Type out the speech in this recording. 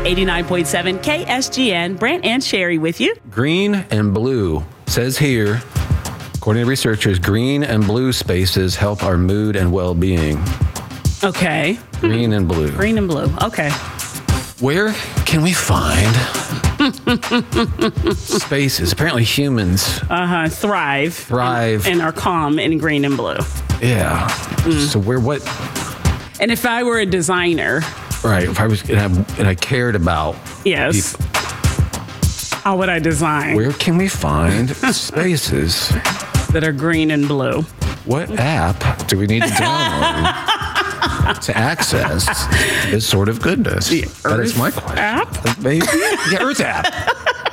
89.7 KSGN, Brant and Sherry with you. Green and blue. Says here, according to researchers, green and blue spaces help our mood and well-being. Okay. Green and blue. Green and blue. Okay. Where can we find spaces? Apparently humans thrive and are calm in green and blue. Yeah. So what? And if I were a designer, right? If I was and I cared about yes, people, how would I design? Where can we find spaces that are green and blue? What app do we need to download to access this sort of goodness? The that is my Earth question. App? Maybe. Yeah, Earth app.